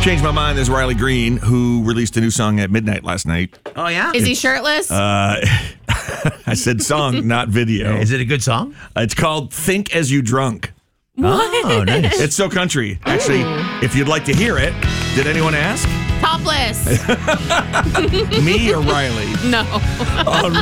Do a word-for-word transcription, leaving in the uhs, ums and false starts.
Changed my mind. There's Riley Green, who released a new song at midnight last night. Oh, yeah? Is he shirtless? Uh, I said song, not video. Is it a good song? It's called Think As You Drunk. What? Oh, nice. It's so country. Actually, if you'd like to hear it, did anyone ask? Topless. Me or Riley? No. On